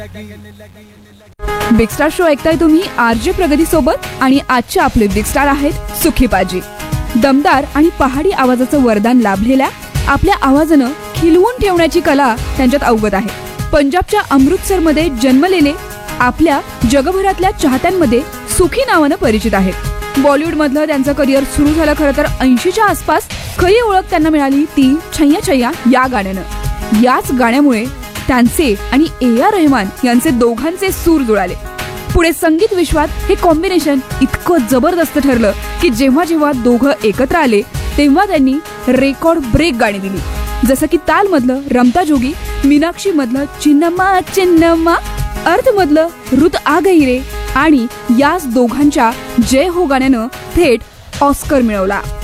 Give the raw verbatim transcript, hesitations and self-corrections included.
Big star show ऐकताय तुम्ही RJ प्रगती सोबत आणि आजचे आपले बिग स्टार आहेत सुखी पाजी. दमदार आणि पहाडी आवाजाचं वरदान लाभलेल्या आपल्या आवाजानं खिलवून ठेवण्याची कला त्यांच्यात अवगत आहे. पंजाबच्या अमृतसरमध्ये जन्मलेले आपल्या जगभरातल्या चाहत्यांमध्ये सुखी नावानं परिचित आहेत. बॉलिवूड मधलं त्यांचं करिअर सुरू झालं खरं तर ऐंशीच्या आसपास. खरी ओळख त्यांना मिळाली ती छैया छैया या गाण्यानं. याच गाण्यामुळे त्यांचे आणि ए आर रहमान यांचे दोघांचे सूर जुळाले. पुढे संगीत विश्वात हे कॉम्बिनेशन इतकं जबरदस्त ठरलं की जेव्हा जेव्हा दोघं एकत्र आले तेव्हा त्यांनी रेकॉर्ड ब्रेक गाणी दिली. जसं की ताल मधलं रमता जोगी, मीनाक्षी मधलं चिन्नमा चिन्नमा, अर्थ मधलं रुत आ गई रे आणि याच दोघांच्या जय हो गाण्यानं थेट ऑस्कर मिळवला.